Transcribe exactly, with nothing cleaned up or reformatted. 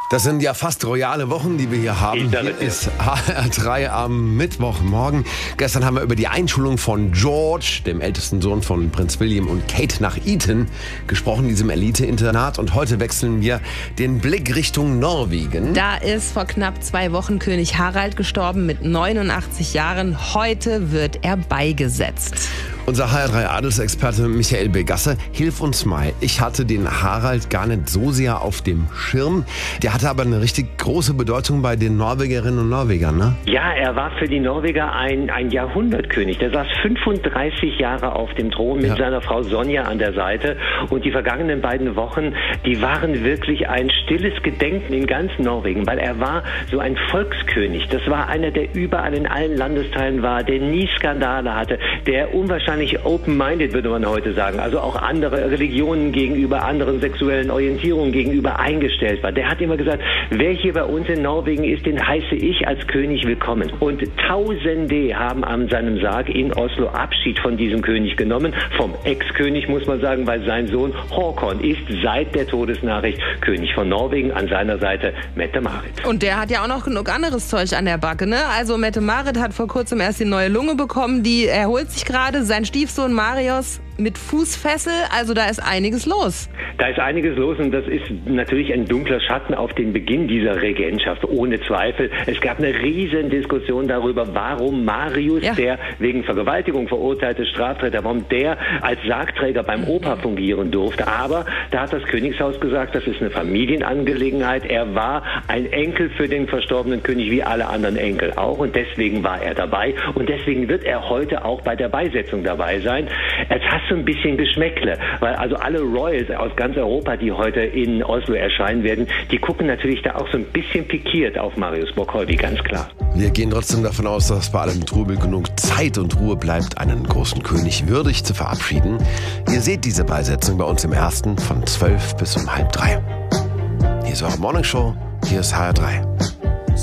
Das sind ja fast royale Wochen, die wir hier haben. Hier ist H R drei am Mittwochmorgen. Gestern haben wir über die Einschulung von George, dem ältesten Sohn von Prinz William und Kate, nach Eton gesprochen, diesem Elite-Internat. Und heute wechseln wir den Blick Richtung Norwegen. Da ist vor knapp zwei Wochen König Harald gestorben mit neunundachtzig Jahren. Heute wird er beigesetzt. Unser H R drei Adelsexperte Michael Begasse, hilf uns mal. Ich hatte den Harald gar nicht so sehr auf dem Schirm. Der hatte aber eine richtig große Bedeutung bei den Norwegerinnen und Norwegern, ne? Ja, er war für die Norweger ein, ein Jahrhundertkönig. Der saß fünfunddreißig Jahre auf dem Thron mit ja. seiner Frau Sonja an der Seite. Und die vergangenen beiden Wochen, die waren wirklich ein stilles Gedenken in ganz Norwegen, weil er war so ein Volkskönig. Das war einer, der überall in allen Landesteilen war, der nie Skandale hatte, der unwahrscheinlich open-minded, würde man heute sagen, also auch andere Religionen gegenüber, anderen sexuellen Orientierungen gegenüber eingestellt war. Der hat immer gesagt, wer hier bei uns in Norwegen ist, den heiße ich als König willkommen. Und Tausende haben an seinem Sarg in Oslo Abschied von diesem König genommen, vom Ex-König, muss man sagen, weil sein Sohn Håkon ist seit der Todesnachricht König von Norwegen, an seiner Seite Mette-Marit. Und der hat ja auch noch genug anderes Zeug an der Backe, ne? Also Mette-Marit hat vor kurzem erst die neue Lunge bekommen, die erholt sich gerade. Sein Stiefsohn Marius mit Fußfessel, also da ist einiges los. Da ist einiges los und das ist natürlich ein dunkler Schatten auf den Beginn dieser Regentschaft, ohne Zweifel. Es gab eine riesen Diskussion darüber, warum Marius, ja. der wegen Vergewaltigung verurteilte Straftäter, warum der als Sargträger beim Opa fungieren durfte. Aber da hat das Königshaus gesagt, das ist eine Familienangelegenheit. Er war ein Enkel für den verstorbenen König, wie alle anderen Enkel auch, und deswegen war er dabei und deswegen wird er heute auch bei der Beisetzung dabei sein. Jetzt hast du ein bisschen Geschmäckle, weil also alle Royals aus ganz Europa, die heute in Oslo erscheinen werden, die gucken natürlich da auch so ein bisschen pikiert auf Marius Bock-Holby, ganz klar. Wir gehen trotzdem davon aus, dass bei allem Trubel genug Zeit und Ruhe bleibt, einen großen König würdig zu verabschieden. Ihr seht diese Beisetzung bei uns im Ersten von zwölf bis um halb drei. Hier ist eure Morningshow, hier ist H R drei.